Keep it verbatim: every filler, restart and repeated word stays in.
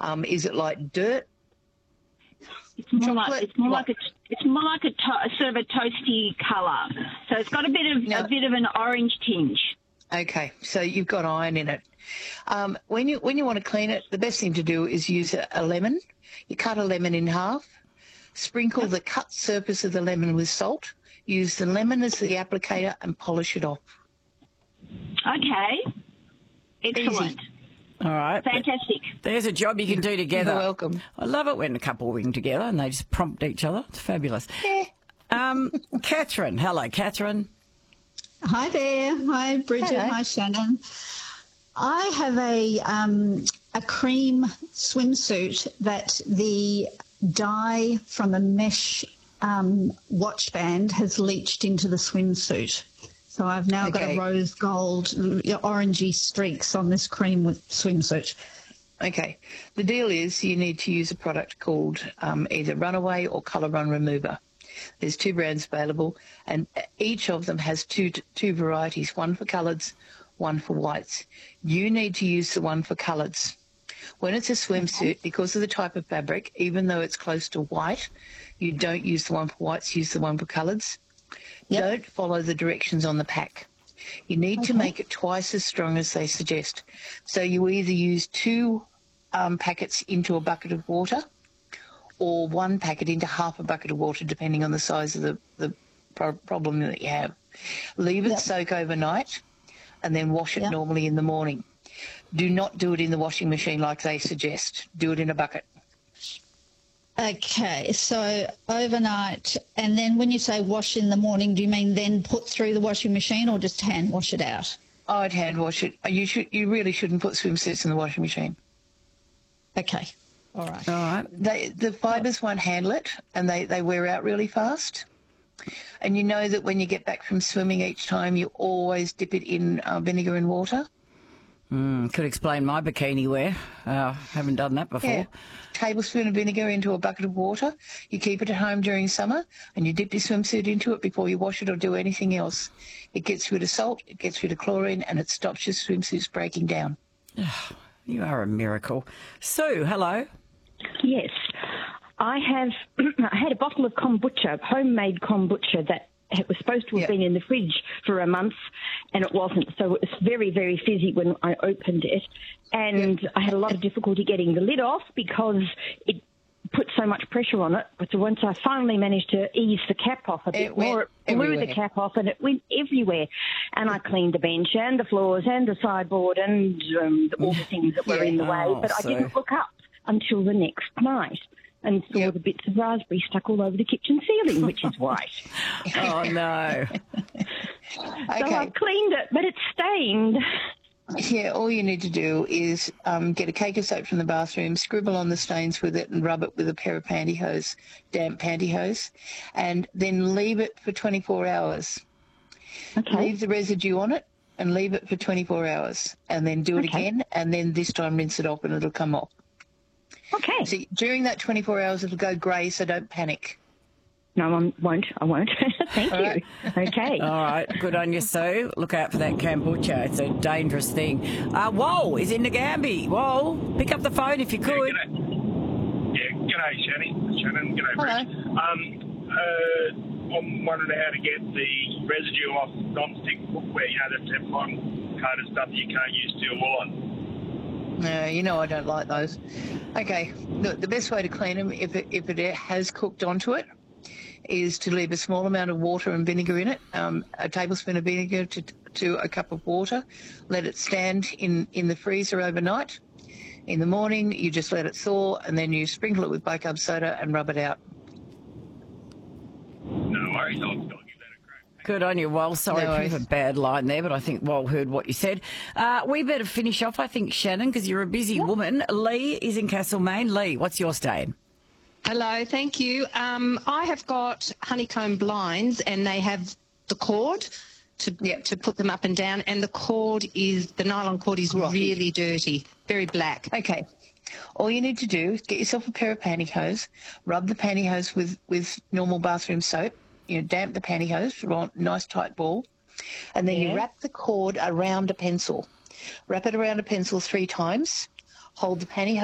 Um, is it like dirt? It's more Chocolate? like it's more What? like a it's more like a, to, a sort of a toasty colour. So it's got a bit of No. a bit of an orange tinge. Okay, so you've got iron in it. Um, when you when you want to clean it, the best thing to do is use a, a lemon. You cut a lemon in half, sprinkle the cut surface of the lemon with salt, use the lemon as the applicator and polish it off. Okay. Excellent. Easy. All right. Fantastic. There's a job you can do together. You're welcome. I love it when a couple ring together and they just prompt each other. It's fabulous. Yeah. Um, Catherine. Hello, Catherine. Hi there. Hi, Bridget. Hello. Hi, Shannon. I have a um, a cream swimsuit that the dye from a mesh um, watch band has leached into the swimsuit. So I've now got Okay. a rose gold, orangey streaks on this cream with swimsuit. Okay. The deal is you need to use a product called um, either Runaway or Colour Run Remover. There's two brands available, and each of them has two two varieties, one for coloureds, one for whites. You need to use the one for coloureds. When it's a swimsuit, because of the type of fabric, even though it's close to white, you don't use the one for whites, use the one for coloureds. Yep. Don't follow the directions on the pack. You need to Okay. make it twice as strong as they suggest. So you either use two um, packets into a bucket of water, or one packet into half a bucket of water, depending on the size of the, the pro- problem that you have. Leave it Yep. soak overnight and then wash it Yep. normally in the morning. Do not do it in the washing machine like they suggest. Do it in a bucket. Okay, so overnight, and then when you say wash in the morning, do you mean then put through the washing machine or just hand wash it out? I'd hand wash it. You should. You really shouldn't put swimsuits in the washing machine. Okay, all right. All right. They, the fibres won't handle it, and they, they wear out really fast. And you know that when you get back from swimming each time, you always dip it in uh, vinegar and water. Mm, could explain my bikini wear. Uh, haven't done that before. Yeah. Tablespoon of vinegar into a bucket of water. You keep it at home during summer, and you dip your swimsuit into it before you wash it or do anything else. It gets rid of salt, it gets rid of chlorine, and it stops your swimsuits breaking down. You are a miracle. Sue, hello. Yes. I have I had a bottle of kombucha, homemade kombucha that it was supposed to have Yeah. been in the fridge for a month, and it wasn't. So it was very, very fizzy when I opened it. And I had a lot of difficulty getting the lid off because it put so much pressure on it. But so once I finally managed to ease the cap off a bit It went more, it blew everywhere. the cap off and it went everywhere. And I cleaned the bench and the floors and the sideboard and um, all the things that were Yeah. in the way. Oh, But I so- didn't look up until the next night and saw Yep. the bits of raspberry stuck all over the kitchen ceiling, which is white. Oh, no. So Okay. I've cleaned it, but it's stained. Yeah, all you need to do is um, get a cake of soap from the bathroom, scribble on the stains with it and rub it with a pair of pantyhose, damp pantyhose, and then leave it for twenty-four hours. Okay. Leave the residue on it and leave it for twenty-four hours, and then do it Okay. again, and then this time rinse it off and it'll come off. Okay. See, during that twenty-four hours it'll go grey, so don't panic. No, I won't. I won't. Thank All you. right. Okay. All right. Good on you, Sue. Look out for that kombucha. It's a dangerous thing. Uh, Whoa is in Nagambie. Whoa, pick up the phone if you Yeah, could. g'day. Yeah, g'day, Shannon. Shannon, g'day, Hello. Bruce. Um, uh, I'm wondering how to get the residue off non-stick cookware. You know, that Teflon coated stuff that you can't use steel wool on. No, you know I don't like those. Okay, the, the best way to clean them, if it, if it has cooked onto it, is to leave a small amount of water and vinegar in it, um, a tablespoon of vinegar to, to a cup of water. Let it stand in, in the freezer overnight. In the morning, you just let it thaw, and then you sprinkle it with bicarb soda and rub it out. No worries, I'll, I'll give that a crack. Good on you, Wal. Sorry No if you have worries. a bad line there, but I think Wal heard what you said. Uh, we better finish off, I think, Shannon, because you're a busy woman. Lee is in Castlemaine. Lee, what's your stain? Hello, thank you. Um, I have got honeycomb blinds and they have the cord to Yeah. to put them up and down, and the cord is, the nylon cord is really dirty, very black. Okay. All you need to do is get yourself a pair of pantyhose, rub the pantyhose with, with normal bathroom soap, you know, damp the pantyhose, roll- nice tight ball, and then Yeah. you wrap the cord around a pencil. Wrap it around a pencil three times, hold the pantyhose